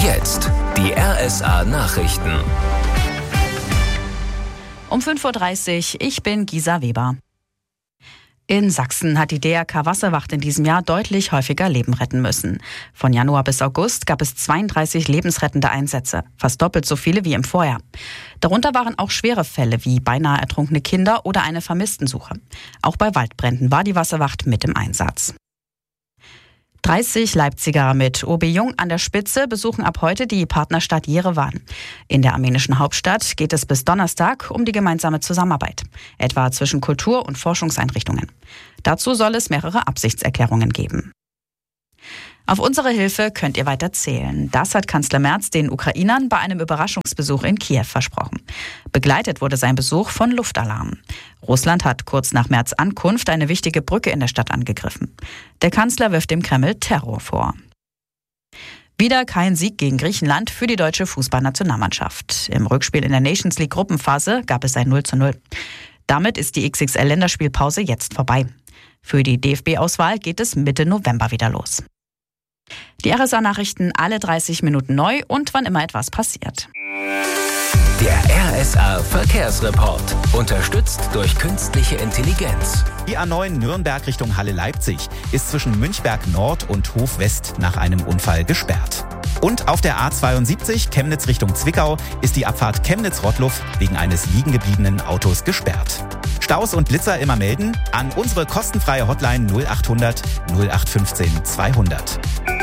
jetzt die RSA Nachrichten. Um 5:30 Uhr, ich bin Gisa Weber. In Sachsen hat die DRK Wasserwacht in diesem Jahr deutlich häufiger Leben retten müssen. Von Januar bis August gab es 32 lebensrettende Einsätze, fast doppelt so viele wie im Vorjahr. Darunter waren auch schwere Fälle wie beinahe ertrunkene Kinder oder eine Vermisstensuche. Auch bei Waldbränden war die Wasserwacht mit im Einsatz. 30 Leipziger mit OB Jung an der Spitze besuchen ab heute die Partnerstadt Jerewan. In der armenischen Hauptstadt geht es bis Donnerstag um die gemeinsame Zusammenarbeit, etwa zwischen Kultur- und Forschungseinrichtungen. Dazu soll es mehrere Absichtserklärungen geben. Auf unsere Hilfe könnt ihr weiter zählen. Das hat Kanzler Merz den Ukrainern bei einem Überraschungsbesuch in Kiew versprochen. Begleitet wurde sein Besuch von Luftalarm. Russland hat kurz nach Merz' Ankunft eine wichtige Brücke in der Stadt angegriffen. Der Kanzler wirft dem Kreml Terror vor. Wieder kein Sieg gegen Griechenland für die deutsche Fußballnationalmannschaft. Im Rückspiel in der Nations League Gruppenphase gab es ein 0:0. Damit ist die XXL-Länderspielpause jetzt vorbei. Für die DFB-Auswahl geht es Mitte November wieder los. Die RSA-Nachrichten alle 30 Minuten neu und wann immer etwas passiert. Der RSA-Verkehrsreport. Unterstützt durch künstliche Intelligenz. Die A9 Nürnberg Richtung Halle Leipzig ist zwischen Münchberg Nord und Hof West nach einem Unfall gesperrt. Und auf der A72 Chemnitz Richtung Zwickau ist die Abfahrt Chemnitz-Rottluff wegen eines liegengebliebenen Autos gesperrt. Staus und Blitzer immer melden an unsere kostenfreie Hotline 0800 0815 200.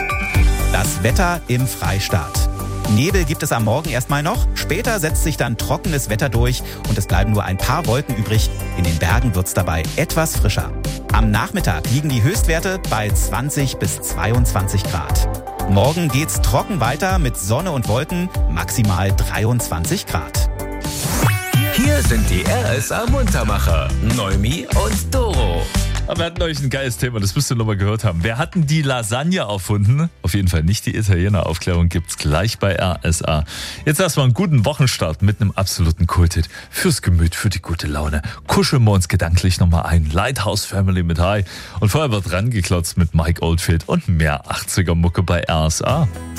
Das Wetter im Freistaat. Nebel gibt es am Morgen erstmal noch, später setzt sich dann trockenes Wetter durch und es bleiben nur ein paar Wolken übrig. In den Bergen wird es dabei etwas frischer. Am Nachmittag liegen die Höchstwerte bei 20 bis 22 Grad. Morgen geht's trocken weiter mit Sonne und Wolken, maximal 23 Grad. Hier sind die RSA-Muntermacher, Noemi und Doro. Aber wir hatten euch ein geiles Thema, das müsst ihr noch mal gehört haben. Wer hat denn die Lasagne erfunden? Auf jeden Fall nicht die Italiener. Aufklärung gibt's gleich bei RSA. Jetzt erstmal einen guten Wochenstart mit einem absoluten Kulthit. Fürs Gemüt, für die gute Laune. Kuscheln wir uns gedanklich nochmal ein. Lighthouse Family mit High. Und vorher wird rangeklotzt mit Mike Oldfield und mehr 80er-Mucke bei RSA.